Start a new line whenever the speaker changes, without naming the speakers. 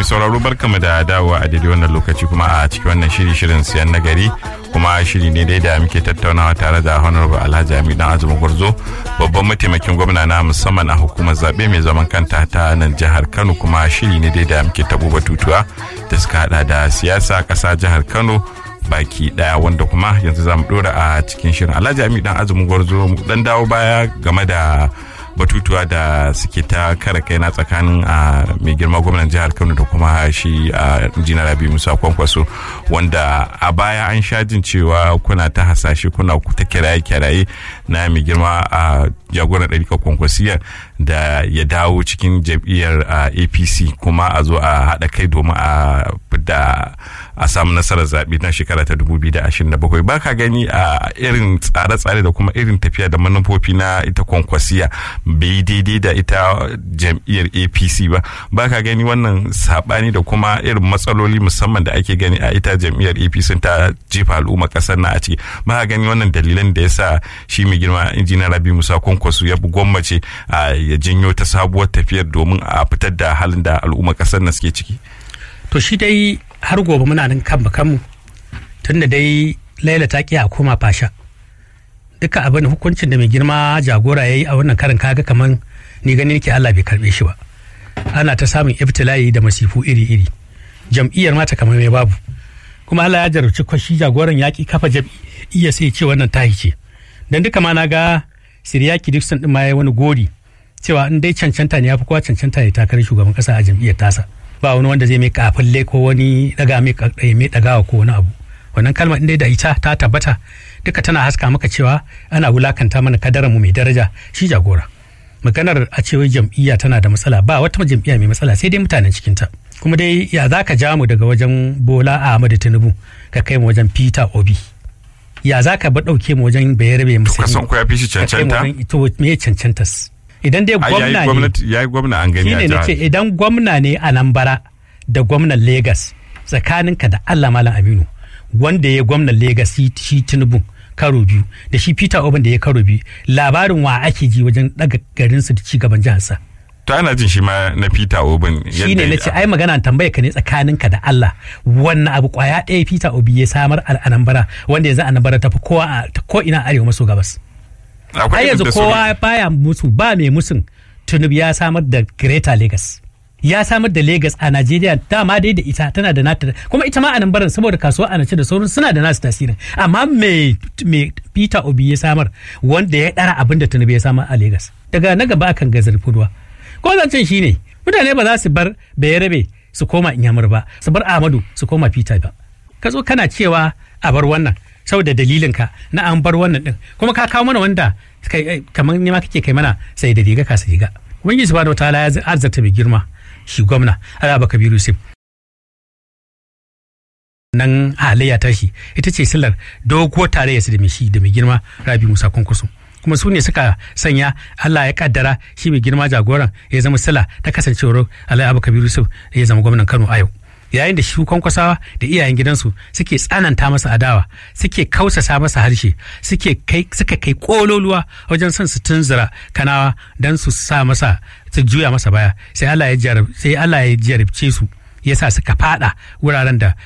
sauraro barkamu da dawowa a daidai wannan lokaci kuma a cikin wannan shirin siyan nagari kuma shiri ne dai da muke tattaunawa tare da Honorable Alhaji Hamidu Azumi Gwarzo babban mataimakin gwamna na musamman a hukumar zabe mai zaman kanta ta nan jihar Kano kuma shiri ne dai da muke tabo batutuwa da suka hada da siyasa kasa jihar Kano baki daya wanda kuma yanzu zamu dora a cikin shirin. Alhaji Hamidu Azumi Gwarzo dan dawo baya game da batutuwa da suke ta kare kaina tsakanin mai girma gwamnan jihar Kano da kuma shi Injiniya Rabi Musa Kwankwaso, wanda a baya an sha jin cewa kuna ta hasashe kuna ta kiraye na mai girma a jagoran ɗarika Kwankwasiyar da ya dawo cikin jam'iyyar APC kuma a zo a haɗa kai domin a samu nasarar zaɓe na shekara ta 2027. ba ka gani a irin tsare-tsare da kuma irin tafiya da manufofi na ita Kwankwasiya bai daidai da ita jam'iyyar APC ba ka gani wannan saɓani da kuma irin matsaloli musamman da ake gani a ita jam'iyyar APC ta jefa al'umma ƙasar na a ciki. ba ka gani wannan dalilan da yasa shi mai girma Injiniya Rabi Musa Kwankwaso ya bi gwammace ya janyo ta sabuwar tafiyar domin a fitar da halin da al'umma ƙasar na suke ciki.
To shi dai har gobe muna nan kan bakanmu tunda dai Laila ta kiya a koma fasha. Duka abin hukuncin da mai girma jagora ya yi a wannan karin kaga kaman ni gani nake Allah bai karbe shi ba. Ana ta samun ibtila'i da masifu iri-iri. Jam'iyyar mata kamar mai babu. Kuma Allah ya jarabci kwashi jagoran yaƙi kafa jam'iyya sai ce wannan tahi ce. Dan duka ma na ga Siriyaki Dixon din ma ya wani gori cewa in dai cancanta ne ya fi kowa cancanta ne takarar shugaban kasa a jam'iyyar tasa. Ba wani wanda zai mai kafalle ko wani daga mai dagawa ko wani abu. Wannan kalmar inda da ita ta tabbata duka tana haska maka cewa ana wulakanta mana kadarar mu mai daraja shi jagora. Maganar a cewa jam'iyya tana da matsala ba wata jam'iyya mai matsala sai dai mutanen cikin ta. Kuma dai ya zaka ja mu daga wajen Bola Ahmadu Tinubu ka kai mu wajen Peter Obi. Ya zaka ba dauke mu wajen Bayarabe Musa.
Ka san ko ya fi shi cancanta?
To me cancantas? Idan dai gwamna ne
yayi gwamna an gani a jihar.
Shine nace idan gwamna ne a Anambra da gwamnan Lagos tsakaninka da Allah Malam Aminu wanda ya gwamnan Lagos shi Tinubu karo biyu da shi Peter Obi da ya karo biyu labarin wa ake ji wajen daga garin su da ci gaban jihar sa.
To ana jin shi ma na Peter Obi
shine nace ai magana tambaya ka ne tsakaninka da Allah wannan abu kwaya ɗaya Peter Obi ya samar a Anambra wanda yanzu Anambra ta fi kowa ko ina arewa maso gabas. Ai yanzu kowa baya musu ba mai musun Tinubu ya samar da Greater Lagos. Ya samar da Lagos a Najeriya dama dai da ita tana da nata kuma ita ma a nan barin saboda kasuwa a nace da sauran suna da nasu tasirin amma me Peter Obi ya samar wanda ya dara abin da Tinubu ya samar a Lagos daga na gaba akan gazar fuduwa ko zancen shine mutane ba za su bar Bayarabe su koma Inyamur ba su bar Ahmadu su koma Peter ba ka zo kana cewa a bar wannan saboda dalilinka na an bar wannan din kuma ka kawo mana wanda kamar ne ma kake kai mana sai da riga ka sai riga ubangiji subhanahu wataala ya arzata mai girma shi gwamna Alaba Kabiru Yusuf nan halayya ta shi ita ce sillar doguwar tarayya su da mai girma Rabi Musa Kwankwaso kuma su ne suka sanya Allah ya kaddara shi mai girma jagoran ya zama sila ta kasancewar Alaba Kabiru Yusuf ya zama gwamnan Kano a yau yayin da shi Kwankwasawa da iyayen gidansu suke tsananta masa adawa suke kausasa masa harshe suka kai kololuwa wajen son su tunzura Kanawa dan su sa masa su juya masa baya sai Allah ya jarabce su yasa suka fada wuraren da